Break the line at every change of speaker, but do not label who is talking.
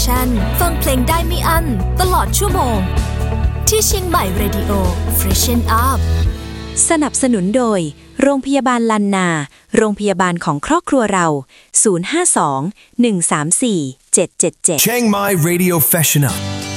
ฟังเพลงได้ไม่อั้นตลอดชั่วโมงที่เชียงใหม่ Radio Freshen Up
สนับสนุนโดยโรงพยาบาลลันนาโรงพยาบาลของครอบครัวเรา052 134 777
Chiang Mai Radio Freshen Up